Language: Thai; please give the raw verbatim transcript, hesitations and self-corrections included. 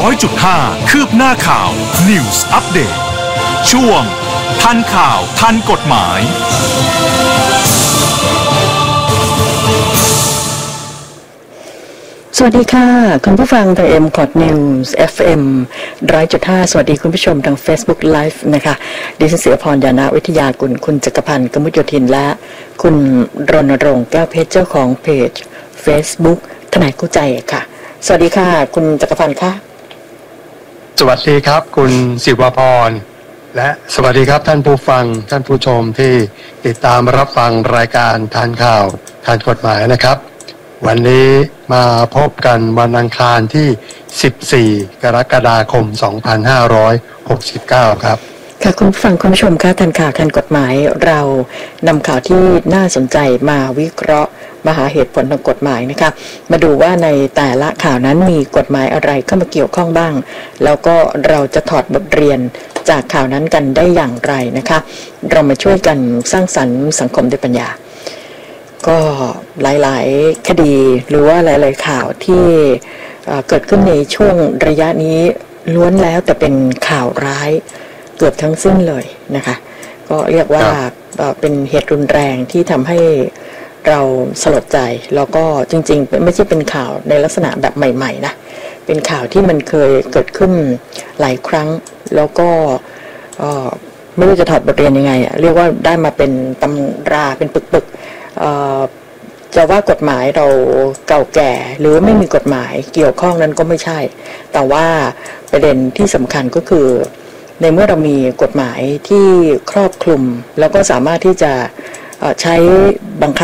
ร้อยจุดห้าคืบหน้าข่าว News Update ช่วงทันข่าวทันกฎหมายสวัสดีค่ะคุณผู้ฟังทาง เอ็ม คอท News เอฟ เอ็ม ร้อยจุดห้า สวัสดีคุณผู้ชมทาง Facebook Live นะคะดิฉันเสือพรยานาวิทยากุลคุณจักรพันธ์กมุจโยธินและคุณรณรงค์แก้วเพชรเจ้าของเพจ Facebook ทนายกู้ใจค่ะสวัสดีค่ะคุณจักรพันธ์ค่ะสวัสดีครับคุณศิวพรและสวัสดีครับท่านผู้ฟังท่านผู้ชมที่ติดตามรับฟังรายการทันข่าวทันกฎหมายนะครับวันนี้มาพบกันวันอังคารที่สิบสี่กรกฎาคมสองพันห้าร้อยหกสิบเก้าครับค่ะคุณผู้ฟังคุณผู้ชมค่ะทันข่าวทันกฎหมายเรานำข่าวที่น่าสนใจมาวิเคราะห์มาหาเหตุผลทางกฎหมายนะคะมาดูว่าในแต่ละข่าวนั้นมีกฎหมายอะไรเข้ามาเกี่ยวข้องบ้างแล้วก็เราจะถอดบทเรียนจากข่าวนั้นกันได้อย่างไรนะคะเรามาช่วยกันสร้างสรรค์สังคมด้วยปัญญาก็หลายๆคดีหรือว่าหลายๆข่าวที่เกิดขึ้นในช่วงระยะนี้ล้วนแล้วแต่เป็นข่าวร้ายเกือบทั้งสิ้นเลยนะคะก็เรียกว่าเป็นเหตุรุนแรงที่ทำให้เราสลดใจแล้วก็จริงๆไม่ใช่เป็นข่าวในลักษณะแบบใหม่ๆนะเป็นข่าวที่มันเคยเกิดขึ้นหลายครั้งแล้วก็ไม่รู้จะถอดบทเรียนยังไงเรียกว่าได้มาเป็นตำราเป็นปึกๆจะว่ากฎหมายเราเก่าแก่หรือไม่มีกฎหมายเกี่ยวข้องนั้นก็ไม่ใช่แต่ว่าประเด็นที่สำคัญก็คือในเมื่อเรามีกฎหมายที่ครอบคลุมแล้วก็สามารถที่จะใช้บังคับ